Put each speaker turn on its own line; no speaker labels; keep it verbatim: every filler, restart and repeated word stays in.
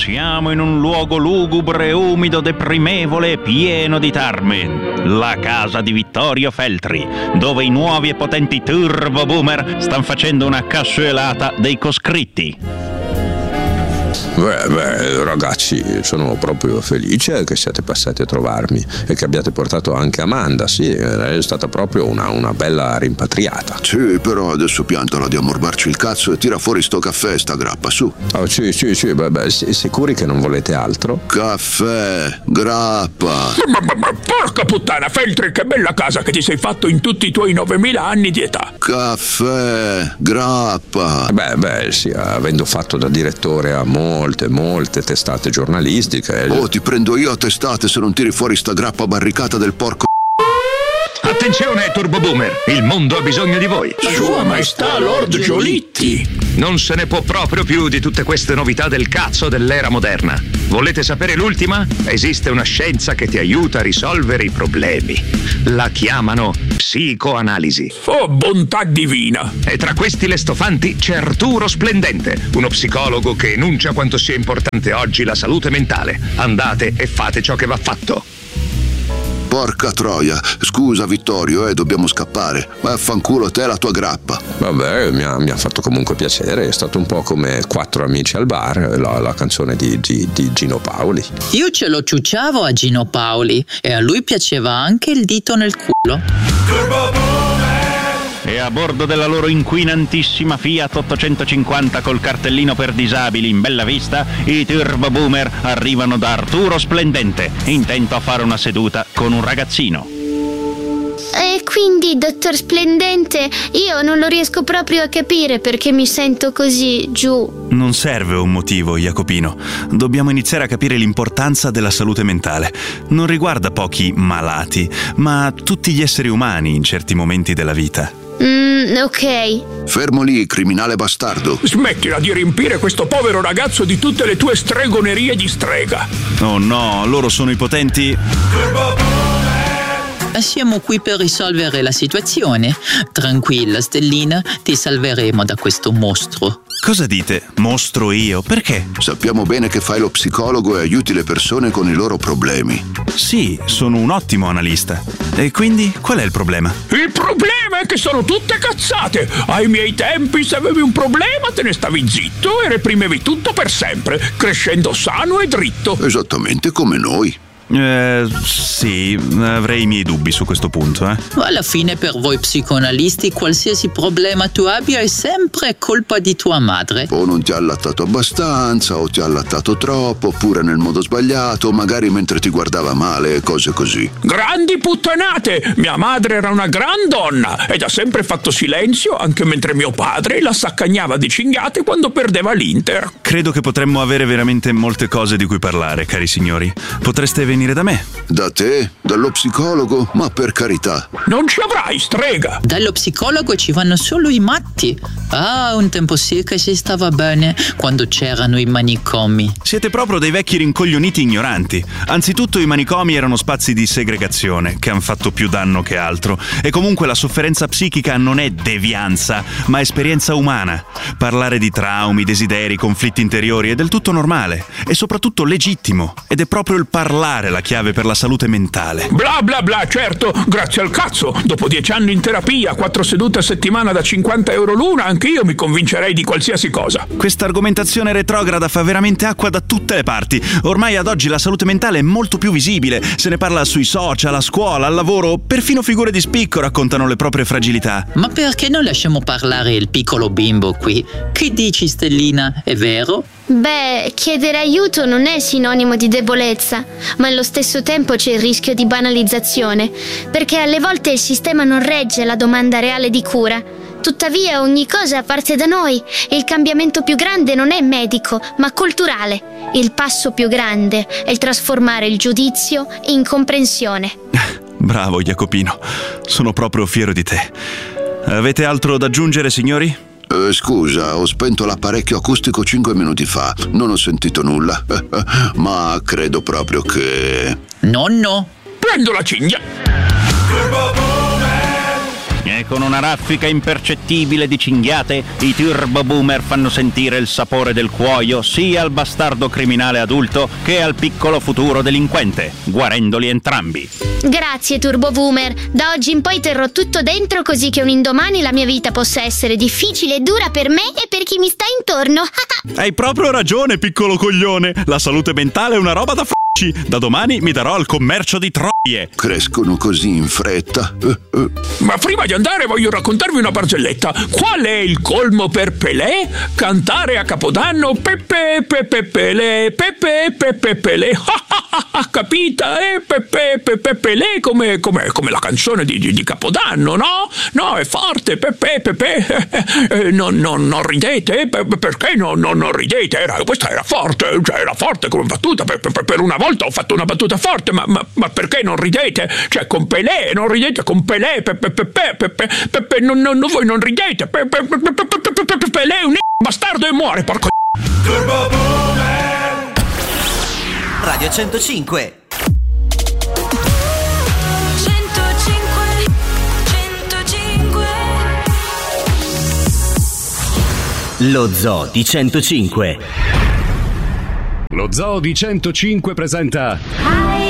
Siamo in un luogo lugubre, umido, deprimevole e pieno di tarme. La casa di Vittorio Feltri, dove i nuovi e potenti turbo boomer stanno facendo una cassuelata dei coscritti.
Beh, beh, ragazzi, sono proprio felice che siate passati a trovarmi e che abbiate portato anche Amanda. Sì, è stata proprio una, una bella rimpatriata.
Sì, però adesso piantala di ammorbarci il cazzo e tira fuori sto caffè e sta grappa, su.
Oh, sì, sì, sì, beh, beh, sicuri che non volete altro?
Caffè, grappa.
Ma, ma, ma porca puttana, Feltri, che bella casa che ti sei fatto in tutti i tuoi novemila anni di età.
Caffè, grappa.
Beh, beh, sì, avendo fatto da direttore a molte, molte testate giornalistiche.
Oh, ti prendo io a testate se non tiri fuori sta grappa barricata del porco.
Attenzione, Turbo Boomer, il mondo ha bisogno di voi.
Sua Maestà Lord Giolitti.
Non se ne può proprio più di tutte queste novità del cazzo dell'era moderna. Volete sapere l'ultima? Esiste una scienza che ti aiuta a risolvere i problemi. La chiamano psicoanalisi.
Oh, bontà divina!
E tra questi lestofanti c'è Arturo Splendente, uno psicologo che enuncia quanto sia importante oggi la salute mentale. Andate e fate ciò che va fatto.
Porca troia, scusa Vittorio, eh, dobbiamo scappare. Ma affanculo te la tua grappa.
Vabbè, mi ha, mi ha fatto comunque piacere, è stato un po' come Quattro amici al bar, la, la canzone di, di, di Gino Paoli.
Io ce lo ciucciavo a Gino Paoli e a lui piaceva anche il dito nel culo.
E a bordo della loro inquinantissima Fiat ottocentocinquanta col cartellino per disabili in bella vista, i Turbo Boomer arrivano da Arturo Splendente, intento a fare una seduta con un ragazzino.
E quindi, dottor Splendente, io non lo riesco proprio a capire perché mi sento così giù.
Non serve un motivo, Jacopino. Dobbiamo iniziare a capire l'importanza della salute mentale. Non riguarda pochi malati, ma tutti gli esseri umani in certi momenti della vita.
Mm, ok.
Fermo lì, criminale bastardo.
Smettila di riempire questo povero ragazzo di tutte le tue stregonerie di strega.
Oh no, loro sono i potenti.
Siamo qui per risolvere la situazione. Tranquilla, Stellina, ti salveremo da questo mostro.
Cosa dite? Mostro io? Perché?
Sappiamo bene che fai lo psicologo e aiuti le persone con i loro problemi.
Sì, sono un ottimo analista. E quindi qual è il problema?
Il problema è che sono tutte cazzate. Ai miei tempi, se avevi un problema, te ne stavi zitto e reprimevi tutto per sempre, crescendo sano e dritto.
Esattamente come noi.
Eh, sì, avrei i miei dubbi su questo punto, eh.
Ma alla fine per voi psicoanalisti qualsiasi problema tu abbia è sempre colpa di tua madre.
O non ti ha allattato abbastanza, o ti ha allattato troppo, oppure nel modo sbagliato, magari mentre ti guardava male e cose così.
Grandi puttanate! Mia madre era una gran donna ed ha sempre fatto silenzio anche mentre mio padre la saccagnava di cinghiate quando perdeva l'Inter.
Credo che potremmo avere veramente molte cose di cui parlare, cari signori. Potreste venire da me.
Da te? Dallo psicologo? Ma per carità.
Non ci avrai, strega!
Dallo psicologo ci vanno solo i matti. Ah, un tempo sì che si stava bene quando c'erano i manicomi.
Siete proprio dei vecchi rincoglioniti ignoranti. Anzitutto i manicomi erano spazi di segregazione che hanno fatto più danno che altro. E comunque la sofferenza psichica non è devianza, ma esperienza umana. Parlare di traumi, desideri, conflitti interiori è del tutto normale e soprattutto legittimo. Ed è proprio il parlare la chiave per la salute mentale.
Bla bla bla, certo, grazie al cazzo. Dopo dieci anni in terapia, quattro sedute a settimana da cinquanta euro l'una, anche io mi convincerei di qualsiasi cosa.
Questa argomentazione retrograda fa veramente acqua da tutte le parti. Ormai ad oggi la salute mentale è molto più visibile. Se ne parla sui social, a scuola, al lavoro. Perfino figure di spicco raccontano le proprie fragilità.
Ma perché non lasciamo parlare il piccolo bimbo qui? Che dici, Stellina? È vero?
Beh, chiedere aiuto non è sinonimo di debolezza, ma allo stesso tempo c'è il rischio di banalizzazione, perché alle volte il sistema non regge la domanda reale di cura. Tuttavia ogni cosa parte da noi e il cambiamento più grande non è medico, ma culturale. Il passo più grande è il trasformare il giudizio in comprensione.
Bravo, Jacopino. Sono proprio fiero di te. Avete altro da aggiungere, signori?
Eh, scusa, ho spento l'apparecchio acustico cinque minuti fa. Non ho sentito nulla. Ma credo proprio che...
Nonno?
Prendo la cinghia!
E E con una raffica impercettibile di cinghiate, i Turbo Boomer fanno sentire il sapore del cuoio sia al bastardo criminale adulto che al piccolo futuro delinquente, guarendoli entrambi.
Grazie Turbo Boomer, da oggi in poi terrò tutto dentro così che un indomani la mia vita possa essere difficile e dura per me e per chi mi sta intorno.
Hai proprio ragione, piccolo coglione. La salute mentale è una roba da f***i. Da domani mi darò al commercio di troie.
Crescono così in fretta. Uh, uh.
Ma prima di andare voglio raccontarvi una barzelletta. Qual è il colmo per Pelé? Cantare a Capodanno Pepe Pepe Pelé Pepe Pepe Pelé. Capita? Eh? Pepe Pepe Pelé come, come, come la canzone di, di, di Capodanno, no? No, è forte. Pepe Pepe. Eh, non, non, non ridete? Perché non, non, non ridete? Era, questa era forte, cioè era forte come battuta. Per, per, per una volta ho fatto una battuta forte, ma, ma, ma perché non ridete? Cioè con Pelé, non ridete con Pelé, Pepe Pepe Pepe Pepe, non, non, voi non ridete. Pepe Pelé è un bastardo e muore, porco.
Turbo Boomer Radio centocinque. Lo Zoo di centocinque.
Lo Zoo di centocinque presenta